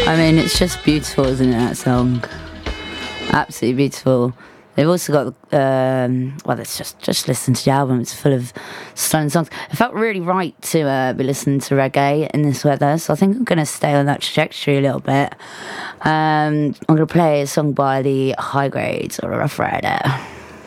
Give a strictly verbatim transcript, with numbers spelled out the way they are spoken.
I mean, it's just beautiful, isn't it, that song? Absolutely beautiful. They've also got, um, well, it's just, just listen to the album. It's full of stunning songs. It felt really right to uh, be listening to reggae in this weather, so I think I'm going to stay on that trajectory a little bit. Um, I'm going to play a song by the High Grades or a Rough Rider.